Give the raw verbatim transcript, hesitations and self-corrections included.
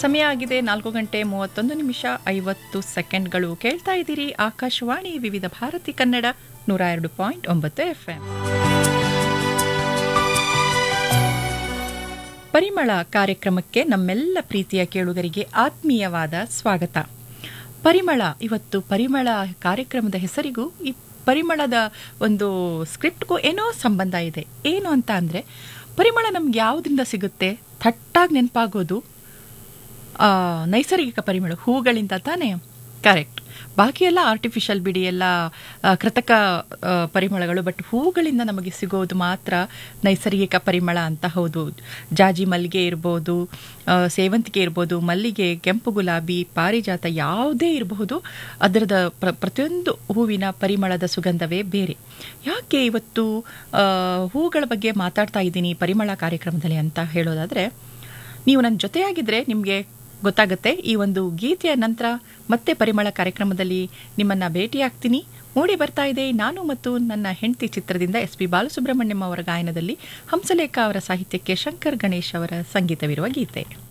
ಸಮಯ ಆಗಿದೆ ನಾಲ್ಕು ಗಂಟೆ ಮೂವತ್ತೊಂದು ನಿಮಿಷ ಐವತ್ತು ಸೆಕೆಂಡ್ಗಳು. ಕೇಳ್ತಾ ಇದ್ದೀರಿ ಆಕಾಶವಾಣಿ ವಿವಿಧ ಭಾರತಿ ಕನ್ನಡ ನೂರ ಎರಡು ಪಾಯಿಂಟ್ ಒಂಬತ್ತು ಎಫ್ ಎಂ. ಪರಿಮಳ ಕಾರ್ಯಕ್ರಮಕ್ಕೆ ನಮ್ಮೆಲ್ಲ ಪ್ರೀತಿಯ ಕೇಳುಗರಿಗೆ ಆತ್ಮೀಯವಾದ ಸ್ವಾಗತ. ಪರಿಮಳ, ಇವತ್ತು ಪರಿಮಳ ಕಾರ್ಯಕ್ರಮದ ಹೆಸರಿಗೂ ಈ ಪರಿಮಳದ ಒಂದು ಸ್ಕ್ರಿಪ್ಟ್ಗೂ ಏನೋ ಸಂಬಂಧ ಇದೆ. ಏನು ಅಂತ ಅಂದರೆ, ಪರಿಮಳ ನಮ್ಗೆ ಯಾವುದರಿಂದ ಸಿಗುತ್ತೆ? ಥಟ್ಟಾಗಿ ನೆನಪಾಗೋದು ನೈಸರ್ಗಿಕ ಪರಿಮಳ, ಹೂಗಳಿಂದ ತಾನೇ? ಕರೆಕ್ಟ್. ಬಾಕಿ ಎಲ್ಲ ಆರ್ಟಿಫಿಷಿಯಲ್ ಬಿಡಿ, ಎಲ್ಲ ಕೃತಕ ಪರಿಮಳಗಳು. ಬಟ್ ಹೂಗಳಿಂದ ನಮಗೆ ಸಿಗೋದು ಮಾತ್ರ ನೈಸರ್ಗಿಕ ಪರಿಮಳ ಅಂತ. ಹೌದು, ಜಾಜಿ ಮಲ್ಲಿಗೆ ಇರ್ಬೋದು, ಸೇವಂತಿಗೆ ಇರ್ಬೋದು, ಮಲ್ಲಿಗೆ, ಕೆಂಪು ಗುಲಾಬಿ, ಪಾರಿಜಾತ, ಯಾವುದೇ ಇರಬಹುದು, ಅದರದ ಪ್ರ ಪ್ರತಿಯೊಂದು ಹೂವಿನ ಪರಿಮಳದ ಸುಗಂಧವೇ ಬೇರೆ. ಯಾಕೆ ಇವತ್ತು ಹೂಗಳ ಬಗ್ಗೆ ಮಾತಾಡ್ತಾ ಇದ್ದೀನಿ ಪರಿಮಳ ಕಾರ್ಯಕ್ರಮದಲ್ಲಿ ಅಂತ ಹೇಳೋದಾದರೆ, ನೀವು ನನ್ನ ಜೊತೆಯಾಗಿದ್ದರೆ ನಿಮಗೆ ಗೊತ್ತಾಗುತ್ತೆ. ಈ ಒಂದು ಗೀತೆಯ ನಂತರ ಮತ್ತೆ ಪರಿಮಳ ಕಾರ್ಯಕ್ರಮದಲ್ಲಿ ನಿಮ್ಮನ್ನು ಭೇಟಿಯಾಗ್ತೀನಿ. ಮೂಡಿ ಬರ್ತಾ ಇದೆ ನಾನು ಮತ್ತು ನನ್ನ ಹೆಂಡತಿ ಚಿತ್ರದಿಂದ ಎಸ್ ಪಿ ಬಾಲಸುಬ್ರಹ್ಮಣ್ಯಂ ಅವರ ಗಾಯನದಲ್ಲಿ ಹಂಸಲೇಖ ಅವರ ಸಾಹಿತ್ಯಕ್ಕೆ ಶಂಕರ್ ಗಣೇಶ್ ಅವರ ಸಂಗೀತವಿರುವ ಗೀತೆ.